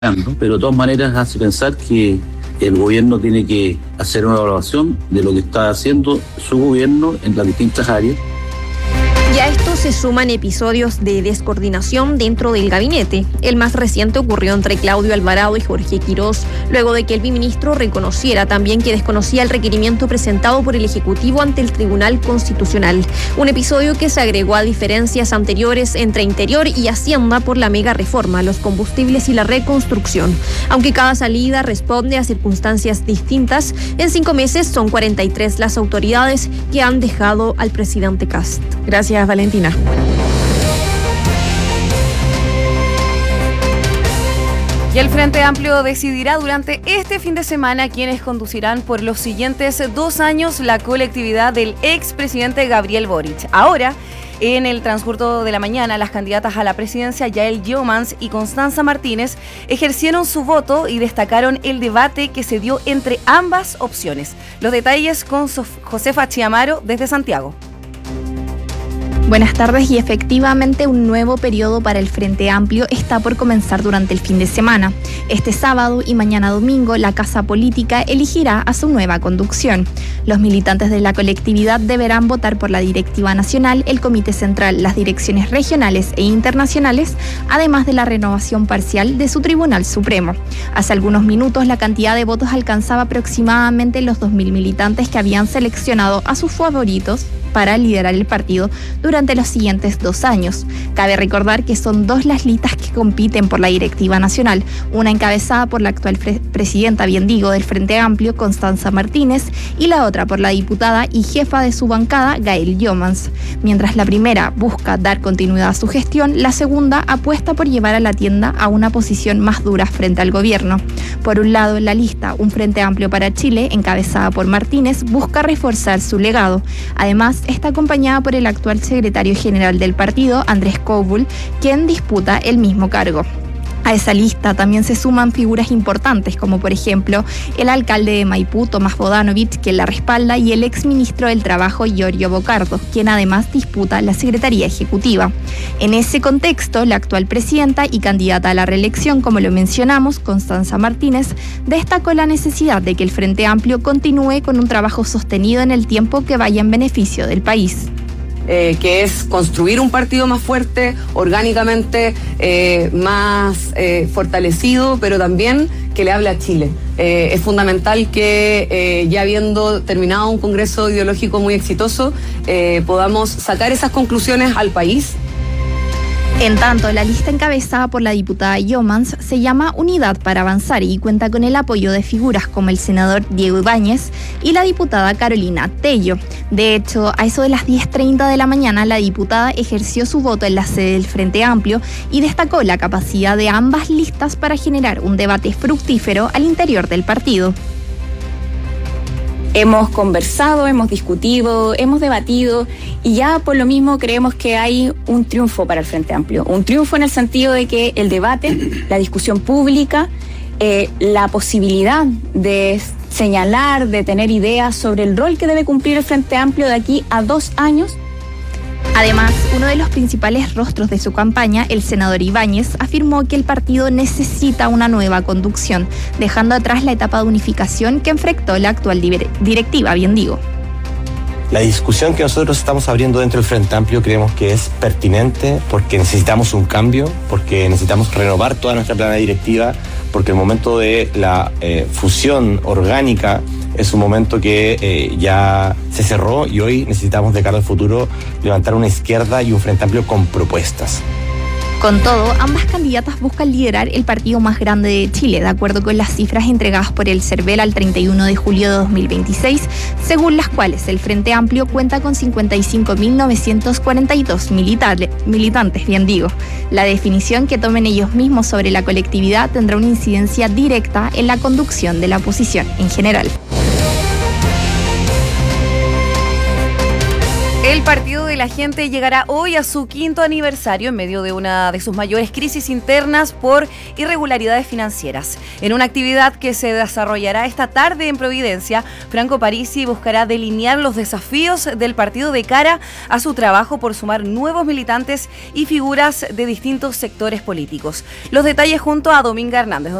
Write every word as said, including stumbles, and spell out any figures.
pero de todas maneras hace pensar que el gobierno tiene que hacer una evaluación de lo que está haciendo su gobierno en las distintas áreas. Y a esto se suman episodios de descoordinación dentro del gabinete. El más reciente ocurrió entre Claudio Alvarado y Jorge Quirós, luego de que el biministro reconociera también que desconocía el requerimiento presentado por el Ejecutivo ante el Tribunal Constitucional. Un episodio que se agregó a diferencias anteriores entre Interior y Hacienda por la mega reforma, los combustibles y la reconstrucción. Aunque cada salida responde a circunstancias distintas, en cinco meses son cuarenta y tres las autoridades que han dejado al presidente Kast. Gracias, Valentina. Y el Frente Amplio decidirá durante este fin de semana quiénes conducirán por los siguientes dos años la colectividad del expresidente Gabriel Boric. Ahora, en el transcurso de la mañana, las candidatas a la presidencia, Yael Llomans y Constanza Martínez, ejercieron su voto y destacaron el debate que se dio entre ambas opciones. Los detalles con Josefa Chiamaro desde Santiago. Buenas tardes, y efectivamente un nuevo periodo para el Frente Amplio está por comenzar durante el fin de semana. Este sábado y mañana domingo, la Casa Política elegirá a su nueva conducción. Los militantes de la colectividad deberán votar por la directiva nacional, el Comité Central, las direcciones regionales e internacionales, además de la renovación parcial de su Tribunal Supremo. Hace algunos minutos, la cantidad de votos alcanzaba aproximadamente los dos mil militantes que habían seleccionado a sus favoritos para liderar el partido durante los siguientes dos años. Cabe recordar que son dos las listas que compiten por la directiva nacional, una encabezada por la actual pre- presidenta, bien digo, del Frente Amplio, Constanza Martínez, y la otra por la diputada y jefa de su bancada, Yael Llomans. Mientras la primera busca dar continuidad a su gestión, la segunda apuesta por llevar a la tienda a una posición más dura frente al gobierno. Por un lado, en la lista, un Frente Amplio para Chile, encabezada por Martínez, busca reforzar su legado. Además, está acompañada por el actual secretario general del partido, Andrés Kobul, quien disputa el mismo cargo. A esa lista también se suman figuras importantes, como por ejemplo el alcalde de Maipú, Tomás Bodanovich, quien la respalda, y el exministro del Trabajo, Giorgio Bocardo, quien además disputa la Secretaría Ejecutiva. En ese contexto, la actual presidenta y candidata a la reelección, como lo mencionamos, Constanza Martínez, destacó la necesidad de que el Frente Amplio continúe con un trabajo sostenido en el tiempo que vaya en beneficio del país. Eh, que es construir un partido más fuerte, orgánicamente eh, más eh, fortalecido, pero también que le hable a Chile. Eh, es fundamental que eh, ya habiendo terminado un congreso ideológico muy exitoso, eh, podamos sacar esas conclusiones al país. En tanto, la lista encabezada por la diputada Llomans se llama Unidad para Avanzar y cuenta con el apoyo de figuras como el senador Diego Ibáñez y la diputada Carolina Tello. De hecho, a eso de las diez treinta de la mañana, la diputada ejerció su voto en la sede del Frente Amplio y destacó la capacidad de ambas listas para generar un debate fructífero al interior del partido. Hemos conversado, hemos discutido, hemos debatido y ya por lo mismo creemos que hay un triunfo para el Frente Amplio. Un triunfo en el sentido de que el debate, la discusión pública, eh, la posibilidad de señalar, de tener ideas sobre el rol que debe cumplir el Frente Amplio de aquí a dos años. Además, uno de los principales rostros de su campaña, el senador Ibáñez, afirmó que el partido necesita una nueva conducción, dejando atrás la etapa de unificación que enfrentó la actual directiva, bien digo. La discusión que nosotros estamos abriendo dentro del Frente Amplio creemos que es pertinente porque necesitamos un cambio, porque necesitamos renovar toda nuestra plana directiva, porque el momento de la eh, fusión orgánica es un momento que eh, ya se cerró y hoy necesitamos de cara al futuro levantar una izquierda y un Frente Amplio con propuestas. Con todo, ambas candidatas buscan liderar el partido más grande de Chile, de acuerdo con las cifras entregadas por el CERVEL al treinta y uno de julio de dos mil veintiséis, según las cuales el Frente Amplio cuenta con cincuenta y cinco mil novecientos cuarenta y dos militares, militantes, bien digo. La definición que tomen ellos mismos sobre la colectividad tendrá una incidencia directa en la conducción de la oposición en general. El Partido de la Gente llegará hoy a su quinto aniversario en medio de una de sus mayores crisis internas por irregularidades financieras. En una actividad que se desarrollará esta tarde en Providencia, Franco Parisi buscará delinear los desafíos del partido de cara a su trabajo por sumar nuevos militantes y figuras de distintos sectores políticos. Los detalles junto a Dominga Hernández.